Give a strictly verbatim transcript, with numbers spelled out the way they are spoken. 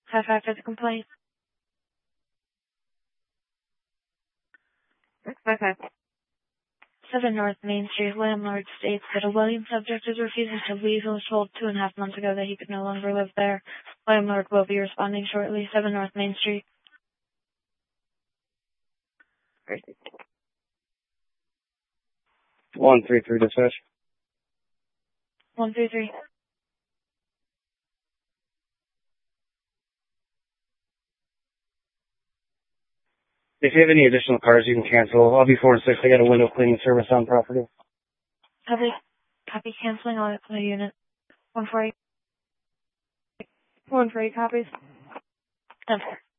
Five five for the complaint. Five five. Seven North Main Street. Landlord states that a William subject is refusing to leave and was told two and a half months ago that he could no longer live there. Landlord will be responding shortly. Seven North Main Street. One three three dispatch. One three three. If you have any additional cars, you can cancel. I'll be four and six. I got a window cleaning service on property. Copy. Copy canceling all the unit. One for eight. One for eight copies. Okay.